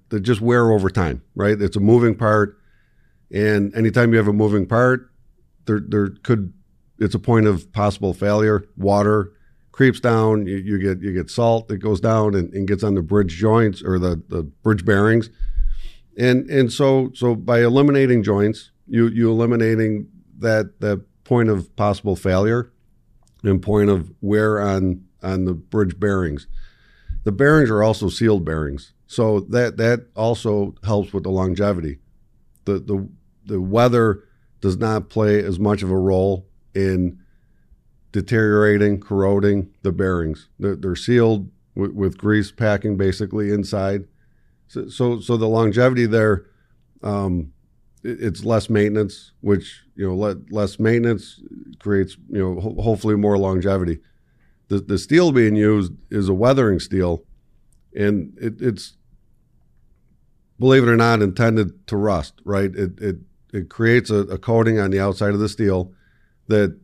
that just wear over time, right? It's a moving part, and anytime you have a moving part, it's a point of possible failure. Water creeps down, you get salt that goes down and gets on the bridge joints or the bridge bearings, and so by eliminating joints, you eliminating that point of possible failure and point of wear on the bridge bearings. The bearings are also sealed bearings, so that also helps with the longevity. The weather does not play as much of a role in deteriorating, corroding the bearings. They're sealed with grease packing basically inside. So the longevity there, it's less maintenance, which, less maintenance creates, hopefully more longevity. The steel being used is a weathering steel, and it's, believe it or not, intended to rust, right? It creates a coating on the outside of the steel that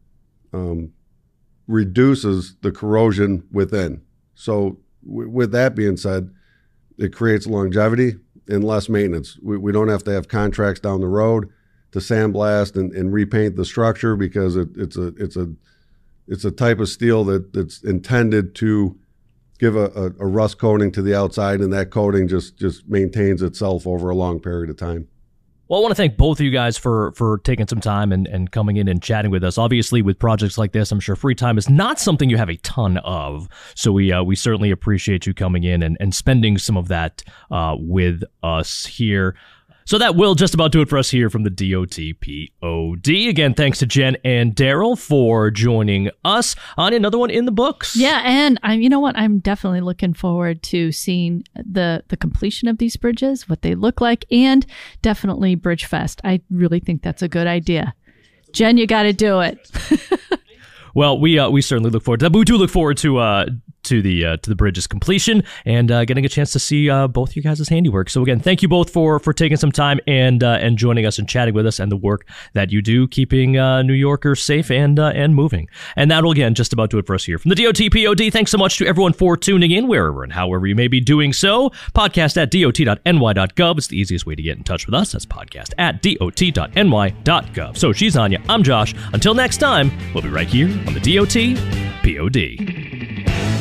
reduces the corrosion within. So with that being said, it creates longevity and less maintenance. We don't have to have contracts down the road to sandblast and repaint the structure, because it's a type of steel that's intended to give a rust coating to the outside, and that coating just maintains itself over a long period of time. Well, I want to thank both of you guys for taking some time and coming in and chatting with us. Obviously, with projects like this, I'm sure free time is not something you have a ton of. So we certainly appreciate you coming in and spending some of that with us here. So that will just about do it for us here from the DOTPOD. Again, thanks to Jen and Daryl for joining us on another one in the books. Yeah, and you know what? I'm definitely looking forward to seeing the completion of these bridges, what they look like, and definitely Bridge Fest. I really think that's a good idea. Jen, you got to do it. Well, we certainly look forward to that. But we do look forward to the bridge's completion and getting a chance to see both you guys' handiwork. So again, thank you both for taking some time and joining us and chatting with us, and the work that you do keeping New Yorkers safe and moving. And that will again just about do it for us here from the DOTPOD. Thanks so much to everyone for tuning in wherever and however you may be doing so. Podcast at dot.ny.gov. It's the easiest way to get in touch with us. That's podcast at dot.ny.gov. So she's Anya. I'm Josh. Until next time, we'll be right here on the DOTPOD.